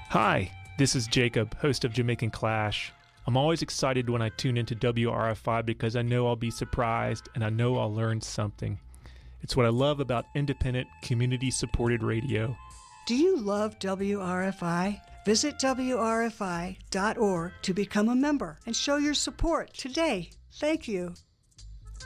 Hi, this is Jacob, host of Jamaican Clash. I'm always excited when I tune into WRFI because I know I'll be surprised and I know I'll learn something. It's what I love about independent, community-supported radio. Do you love WRFI? Visit WRFI.org to become a member and show your support today. Thank you.